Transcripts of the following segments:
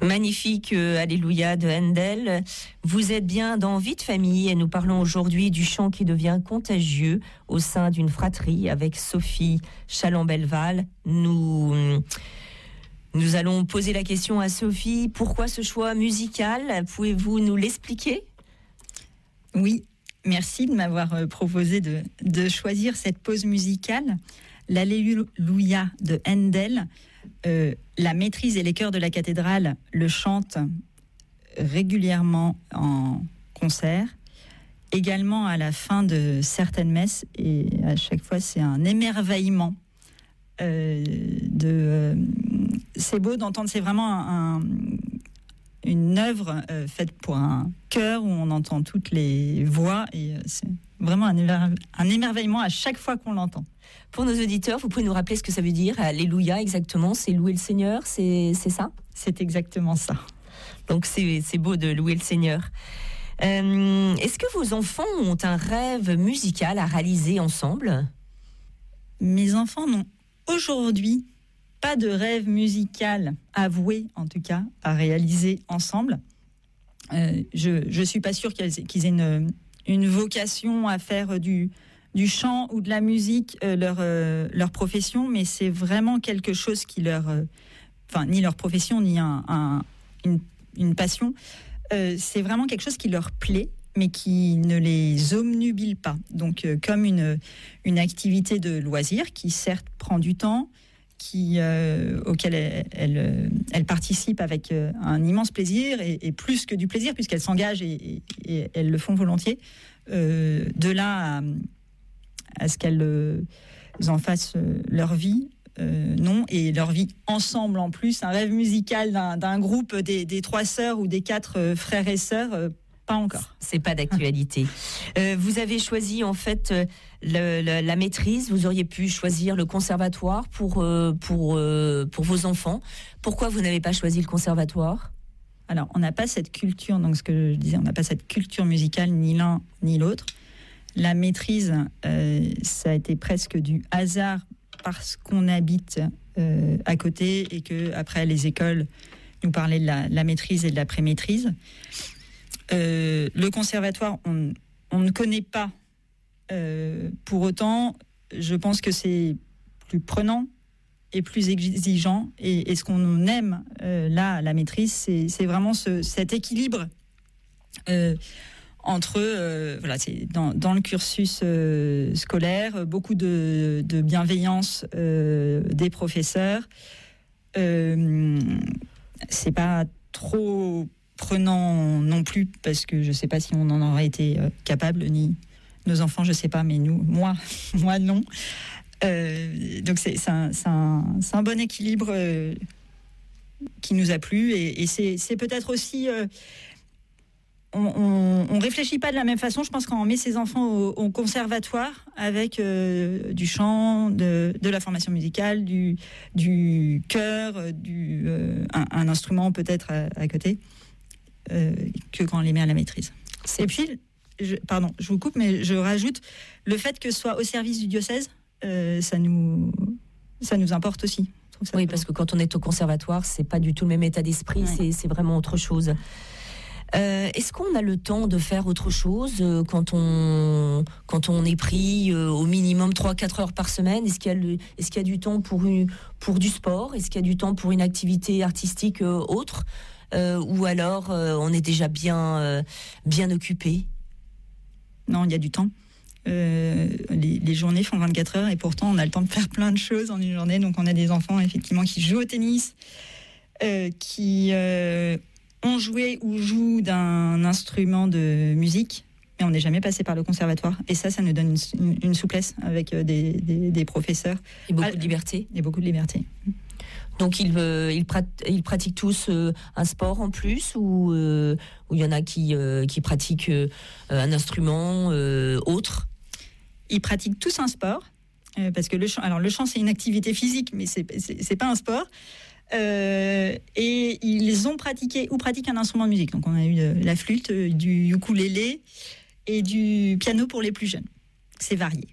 Magnifique Alléluia de Handel. Vous êtes bien dans Vie de famille et nous parlons aujourd'hui du chant qui devient contagieux au sein d'une fratrie avec Sophie Chalambelval. Nous allons poser la question à Sophie. Pourquoi ce choix musical ? Pouvez-vous nous l'expliquer ? Oui, merci de m'avoir proposé de choisir cette pause musicale. L'Alléluia de Handel. La maîtrise et les chœurs de la cathédrale le chantent régulièrement en concert, également à la fin de certaines messes, et à chaque fois c'est un émerveillement. C'est beau d'entendre, c'est vraiment une œuvre faite pour un chœur où on entend toutes les voix, et c'est vraiment un émerveillement à chaque fois qu'on l'entend. Pour nos auditeurs, vous pouvez nous rappeler ce que ça veut dire ? Alléluia, exactement, c'est louer le Seigneur, c'est ça ? C'est exactement ça. Donc c'est beau de louer le Seigneur. Est-ce que vos enfants ont un rêve musical à réaliser ensemble ? Mes enfants n'ont aujourd'hui pas de rêve musical avoué, en tout cas, à réaliser ensemble. Je suis pas sûre qu'ils aient une vocation à faire du chant ou de la musique leur profession, mais c'est vraiment quelque chose qui ni leur profession ni une passion, c'est vraiment quelque chose qui leur plaît, mais qui ne les obnubile pas. Donc comme une activité de loisir qui certes prend du temps, auquel elles participent avec un immense plaisir, et plus que du plaisir puisqu'elles s'engagent et elles le font volontiers. De là à ce qu'elles en fassent leur vie, non, et leur vie ensemble en plus, un rêve musical d'un groupe des 3 sœurs ou des 4 frères et sœurs, pas encore. C'est pas d'actualité. Vous avez choisi en fait la maîtrise. Vous auriez pu choisir le conservatoire pour vos enfants. Pourquoi vous n'avez pas choisi le conservatoire ? Alors, on n'a pas cette culture, donc ce que je disais, on n'a pas cette culture musicale, ni l'un ni l'autre. La maîtrise, ça a été presque du hasard parce qu'on habite à côté et que après les écoles nous parlaient de la maîtrise et de la pré-maîtrise. Le conservatoire, on ne connaît pas. Pour autant, je pense que c'est plus prenant et plus exigeant. Et ce qu'on aime là, la maîtrise, c'est vraiment cet équilibre entre, c'est dans le cursus scolaire, beaucoup de bienveillance des professeurs. C'est pas trop prenant non plus, parce que je sais pas si on en aurait été capable, ni nos enfants, je sais pas, mais moi non. Donc c'est un bon équilibre qui nous a plu, et c'est peut-être aussi on réfléchit pas de la même façon, je pense, quand on met ses enfants au conservatoire avec du chant, de la formation musicale, du chœur, un instrument peut-être à côté, que quand on les met à la maîtrise. Et puis, je vous coupe, mais je rajoute le fait que ce soit au service du diocèse, ça nous importe aussi. Oui, parce que quand on est au conservatoire, c'est pas du tout le même état d'esprit, ouais. C'est vraiment autre chose. Est-ce qu'on a le temps de faire autre chose quand on est pris au minimum 3-4 heures par semaine ? Est-ce qu'il y a du temps pour du sport ? Est-ce qu'il y a du temps pour une activité artistique autre ? Ou alors on est déjà bien occupé ? Non, il y a du temps. Les journées font 24 heures et pourtant on a le temps de faire plein de choses en une journée. Donc on a des enfants effectivement qui jouent au tennis, qui ont joué ou jouent d'un instrument de musique, mais on n'est jamais passé par le conservatoire. Et ça nous donne une souplesse avec des professeurs. Et beaucoup de liberté. Et beaucoup de liberté. Donc ils pratiquent tous un sport en plus, ou il y en a qui pratiquent un instrument autre ? Ils pratiquent tous un sport, parce que le chant c'est une activité physique, mais c'est pas un sport. Et ils ont pratiqué ou pratiquent un instrument de musique. Donc on a eu la flûte, du ukulélé et du piano pour les plus jeunes. C'est varié.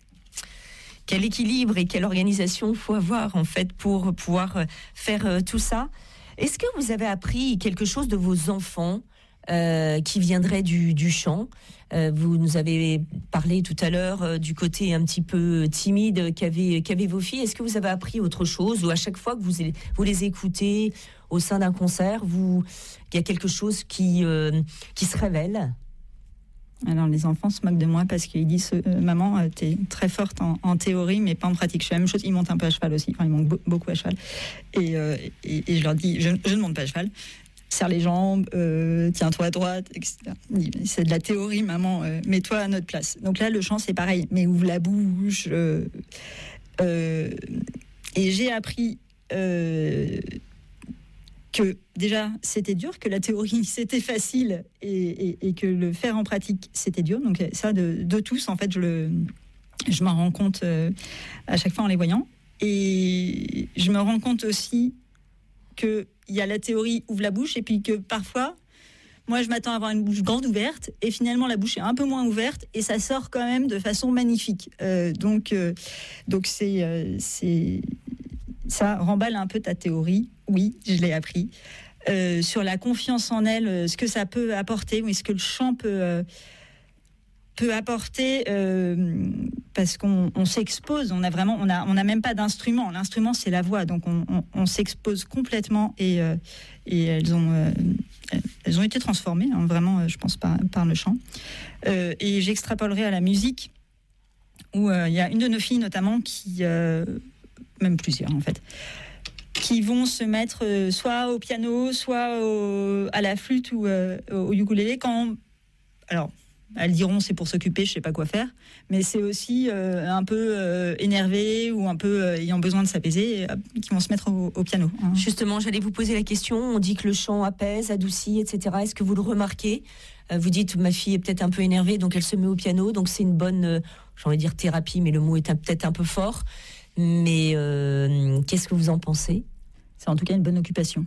Quel équilibre et quelle organisation il faut avoir en fait pour pouvoir faire tout ça. Est-ce que vous avez appris quelque chose de vos enfants qui viendraient du chant? Vous nous avez parlé tout à l'heure du côté un petit peu timide qu'avaient vos filles. Est-ce que vous avez appris autre chose, ou à chaque fois que vous les écoutez au sein d'un concert, il y a quelque chose qui se révèle? Alors les enfants se moquent de moi parce qu'ils disent maman, t'es très forte en théorie mais pas en pratique. Je fais la même chose, ils montent un peu à cheval aussi, enfin, ils montent beaucoup à cheval et je leur dis je ne monte pas à cheval, serre les jambes, tiens-toi à droite, etc. C'est de la théorie maman, mets-toi à notre place. Donc là le chant c'est pareil, mais ouvre la bouche et j'ai appris que déjà c'était dur, que la théorie c'était facile et que le faire en pratique c'était dur. Donc ça de tous en fait je m'en rends compte à chaque fois en les voyant, et je me rends compte aussi que il y a la théorie ouvre la bouche, et puis que parfois moi je m'attends à avoir une bouche grande ouverte et finalement la bouche est un peu moins ouverte et ça sort quand même de façon magnifique. Donc c'est ça remballe un peu ta théorie. Oui, je l'ai appris. Sur la confiance en elle, ce que ça peut apporter, oui, ce que le chant peut apporter, parce qu'on s'expose. On a même pas d'instrument. L'instrument, c'est la voix. Donc on s'expose complètement, et elles ont été transformées, hein, vraiment, je pense, par le chant. Et j'extrapolerai à la musique, où il y a une de nos filles notamment qui... même plusieurs en fait, qui vont se mettre soit au piano, soit à la flûte ou au ukulélé alors elles diront c'est pour s'occuper, je sais pas quoi faire, mais c'est aussi un peu énervé ou un peu ayant besoin de s'apaiser, qui vont se mettre au piano. Hein. Justement, j'allais vous poser la question, on dit que le chant apaise, adoucit, etc. Est-ce que vous le remarquez? Vous dites ma fille est peut-être un peu énervée, donc elle se met au piano, donc c'est une bonne, j'ai envie de dire thérapie, mais le mot est peut-être un peu fort. Mais qu'est-ce que vous en pensez? C'est en tout cas une bonne occupation.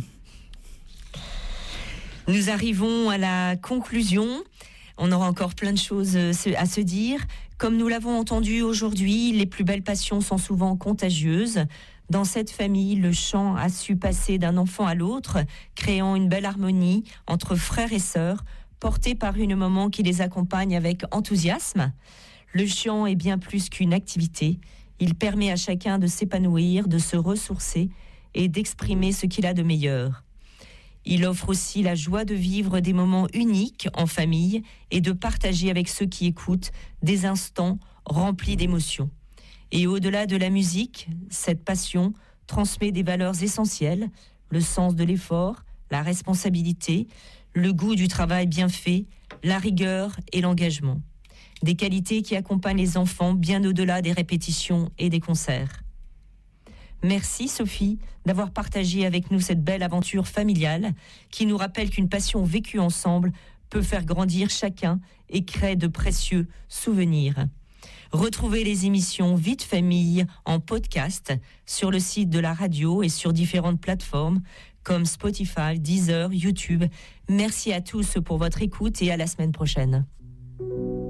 Nous arrivons à la conclusion. On aura encore plein de choses à se dire. Comme nous l'avons entendu aujourd'hui, les plus belles passions sont souvent contagieuses. Dans cette famille, le chant a su passer d'un enfant à l'autre, créant une belle harmonie entre frères et sœurs, portés par une maman qui les accompagne avec enthousiasme. Le chant est bien plus qu'une activité. Il permet à chacun de s'épanouir, de se ressourcer et d'exprimer ce qu'il a de meilleur. Il offre aussi la joie de vivre des moments uniques en famille et de partager avec ceux qui écoutent des instants remplis d'émotions. Et au-delà de la musique, cette passion transmet des valeurs essentielles, le sens de l'effort, la responsabilité, le goût du travail bien fait, la rigueur et l'engagement. Des qualités qui accompagnent les enfants bien au-delà des répétitions et des concerts. Merci Sophie d'avoir partagé avec nous cette belle aventure familiale qui nous rappelle qu'une passion vécue ensemble peut faire grandir chacun et crée de précieux souvenirs. Retrouvez les émissions Vie de famille en podcast sur le site de la radio et sur différentes plateformes comme Spotify, Deezer, YouTube. Merci à tous pour votre écoute et à la semaine prochaine.